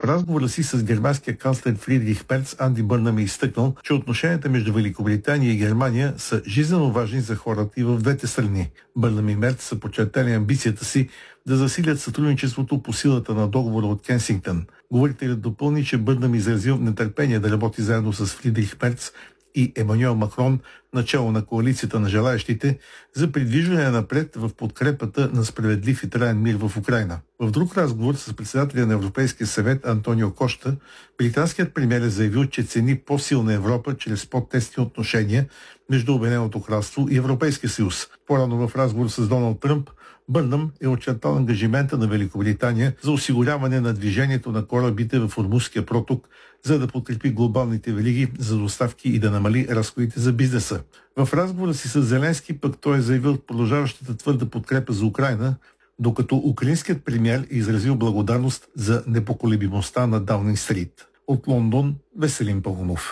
разговора си с германския канцлер Фридрих Мерц, Анди Бърнам е изтъкнал, че отношенията между Великобритания и Германия са жизнено важни за хората и в двете страни. Бърнам и Мерц са подчертали амбицията си да засилят сътрудничеството по силата на договора от Кенсингтън. Говорителят допълни, че Бърнам изразил нетърпение да работи заедно с Фридрих Мерц и Емануел Макрон, начало на коалицията на желаящите, за придвижване напред в подкрепата на справедлив и траен мир в Украйна. В друг разговор с председателя на Европейския съвет Антонио Кошта, британският премиер е заявил, че цени по-силна Европа чрез по-тесни отношения между Обединеното кралство и Европейския съюз. По-рано в разговор с Доналд Тръмп, Бърнам е очертал ангажимента на Великобритания за осигуряване на движението на корабите в Ормузския проток, за да подкрепи глобалните вериги за доставки и да намали разходите за бизнеса. В разговора си с Зеленски пък той е заявил продължаващата твърда подкрепа за Украйна, докато украинският премиер е изразил благодарност за непоколебимостта на Даунинг Стрит. От Лондон, Веселин Павлов.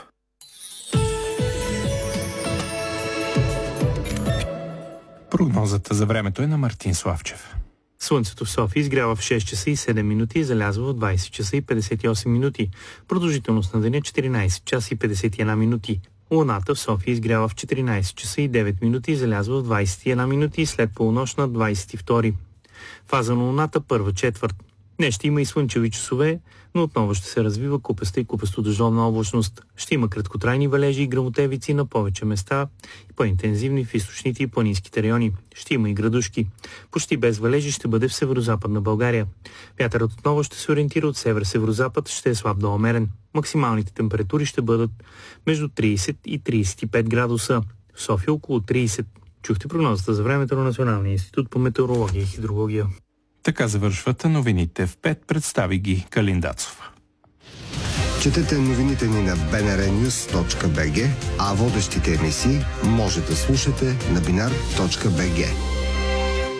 Прогнозата за времето е на Мартин Славчев. Слънцето в София изгрява в 6 часа и 7 минути и залязва в 20 часа и 58 минути. Продължителност на деня 14 часа и 51 минути. Луната в София изгрява в 14 часа и 9 минути и залязва в 21 минути и след полунощ на 22. Фаза на Луната първа четвърт. Днес ще има и слънчеви часове, но отново ще се развива купеста и купесто-дъждовна облачност. Ще има краткотрайни валежи и гръмотевици на повече места и по-интензивни в източните и планинските райони. Ще има и градушки. Почти без валежи ще бъде в северо-западна България. Вятърът отново ще се ориентира от север-северозапад, ще е слаб до умерен. Максималните температури ще бъдат между 30 и 35 градуса. В София около 30. Чухте прогнозата за времето на Националния институт по метеорология и хидрология. Така завършват новините в 5. Представи ги Калин Дацов. Четете новините ни на bnrnews.bg, а водещите емисии може да слушате на binar.bg.